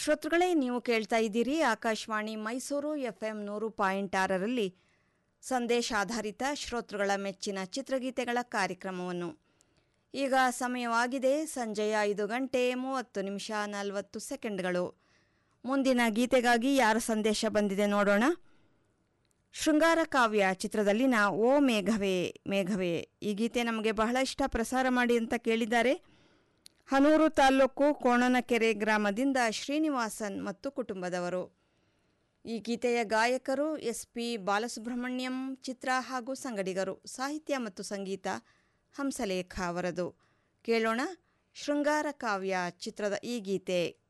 ಶ್ರೋತೃಗಳೇ, ನೀವು ಕೇಳ್ತಾ ಇದ್ದೀರಿ ಆಕಾಶವಾಣಿ ಮೈಸೂರು FM 100.6ರಲ್ಲಿ ಸಂದೇಶಾಧಾರಿತ ಶ್ರೋತೃಗಳ ಮೆಚ್ಚಿನ ಚಿತ್ರಗೀತೆಗಳ ಕಾರ್ಯಕ್ರಮವನ್ನು. ಈಗ ಸಮಯವಾಗಿದೆ ಸಂಜೆಯ 5:30 ಮುಂದಿನ ಗೀತೆಗಾಗಿ ಯಾರ ಸಂದೇಶ ಬಂದಿದೆ ನೋಡೋಣ. ಶೃಂಗಾರ ಕಾವ್ಯ ಚಿತ್ರದಲ್ಲಿನ ಓ ಮೇಘವೇ ಮೇಘವೇ ಈ ಗೀತೆ ನಮಗೆ ಬಹಳ ಇಷ್ಟ, ಪ್ರಸಾರ ಮಾಡಿ ಅಂತ ಕೇಳಿದ್ದಾರೆ. ಹನೂರು ತಾಲ್ಲೂಕು ಕೋಣನಕೆರೆ ಗ್ರಾಮದಿಂದ ಶ್ರೀನಿವಾಸನ್ ಮತ್ತು ಕುಟುಂಬದವರು. ಈ ಗೀತೆಯ ಗಾಯಕರು SP ಬಾಲಸುಬ್ರಹ್ಮಣ್ಯಂ, ಚಿತ್ರ ಹಾಗೂ ಸಂಗಡಿಗರು. ಸಾಹಿತ್ಯ ಮತ್ತು ಸಂಗೀತ ಹಂಸಲೇಖ ಅವರದು. ಕೇಳೋಣ ಶೃಂಗಾರ ಕಾವ್ಯ ಚಿತ್ರದ ಈ ಗೀತೆ.